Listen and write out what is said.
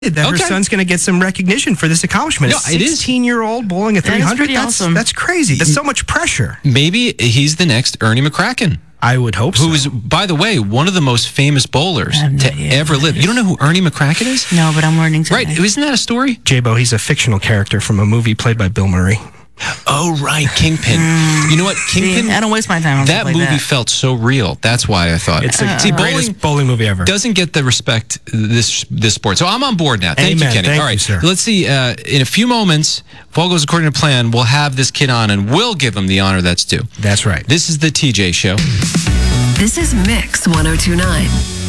that her son's going to get some recognition for this accomplishment. No, a 16-year-old bowling a 300. That's crazy. That's so much pressure. Maybe he's the next Ernie McCracken. I would hope so. Who is, by the way, one of the most famous bowlers to ever live. You don't know who Ernie McCracken is? No, but I'm learning today. Right. Isn't that a story? J-Bo, he's a fictional character from a movie played by Bill Murray. Oh, right. Kingpin. You know what? Kingpin. I don't waste my time on that like movie that. felt so real. That's why I thought. It's the greatest bowling movie ever. Doesn't get the respect this sport. So I'm on board now. Thank you, Kenny. Thank all right. you, sir. Let's see. In a few moments, if all goes according to plan, we'll have this kid on and we'll give him the honor that's due. That's right. This is the TJ Show. This is Mix 1029.